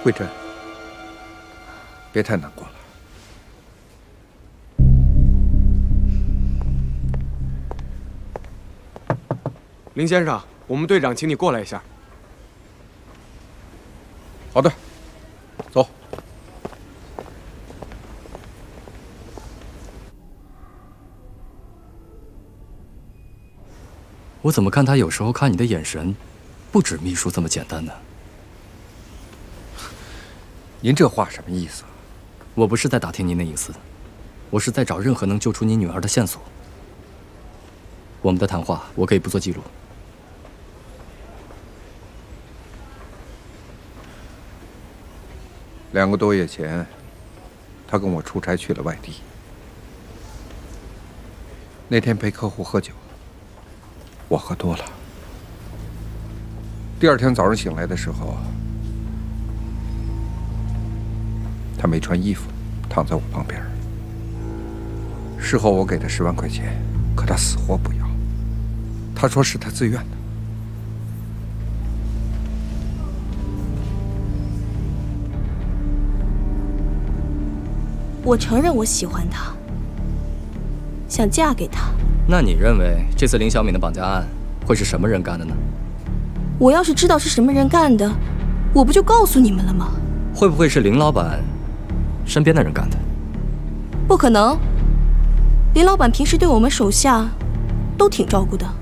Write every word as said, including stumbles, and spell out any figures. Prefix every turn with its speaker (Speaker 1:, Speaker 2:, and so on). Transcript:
Speaker 1: 慧珍，别太难过了。
Speaker 2: 林先生，我们队长请你过来一下。
Speaker 1: 好的，走。
Speaker 3: 我怎么看他有时候看你的眼神，不止秘书这么简单呢？
Speaker 1: 您这话什么意思啊？
Speaker 3: 我不是在打听您的隐私，我是在找任何能救出你女儿的线索。我们的谈话我可以不做记录。
Speaker 1: 两个多月前，他跟我出差去了外地。那天陪客户喝酒，我喝多了。第二天早上醒来的时候，他没穿衣服，躺在我旁边。事后我给他十万块钱，可他死活不要。他说是他自愿的。
Speaker 4: 我承认我喜欢他，想嫁给他。
Speaker 3: 那你认为这次林小敏的绑架案会是什么人干的呢？
Speaker 4: 我要是知道是什么人干的，我不就告诉你们了吗？
Speaker 3: 会不会是林老板身边的人干的？
Speaker 4: 不可能，林老板平时对我们手下都挺照顾的。